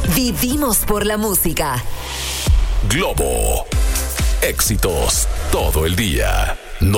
Vivimos por la música. Globo. Éxitos todo el día.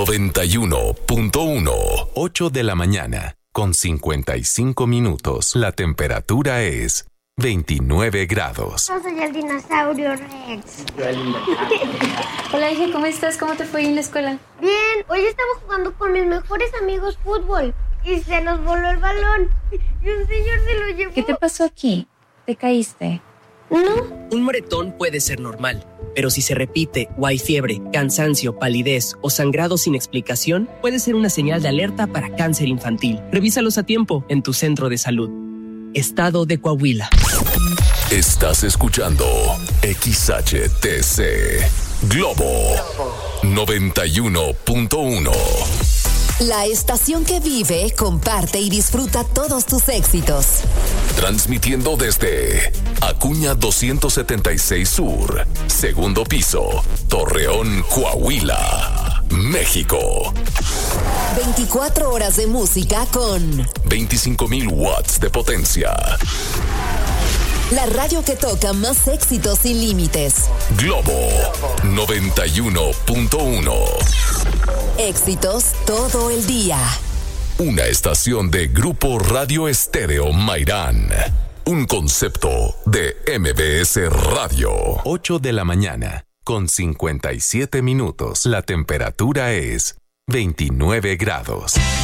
91.1. 8 de la mañana, con 55 minutos. La temperatura es 29 grados. Yo soy el dinosaurio Rex. Hola, hija, ¿cómo estás? ¿Cómo te fue en la escuela? Bien, hoy estaba jugando con mis mejores amigos fútbol y se nos voló el balón y un señor se lo llevó. ¿Qué te pasó aquí? ¿Te caíste? No. Un moretón puede ser normal, pero si se repite o hay fiebre, cansancio, palidez o sangrado sin explicación, puede ser una señal de alerta para cáncer infantil. Revísalos a tiempo en tu centro de salud. Estado de Coahuila. Estás escuchando XHTC Globo 91.1. La estación que vive, comparte y disfruta todos tus éxitos. Transmitiendo desde Acuña 276 Sur, segundo piso, Torreón, Coahuila, México. 24 horas de música con 25,000 watts de potencia. la radio que toca más éxitos sin límites. Globo 91.1. Éxitos todo el día. Una estación de Grupo Radio Estéreo Mairán. Un concepto de MBS Radio. 8 de la mañana, con 57 minutos. La temperatura es 29 grados.